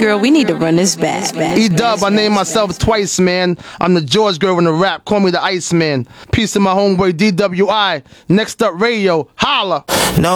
girl, we need to run this back. E-Dub, I named myself twice, man. I'm the George girl in the rap. Call me the Iceman. Peace to my homeboy DWI. Next up, radio. Holla. No.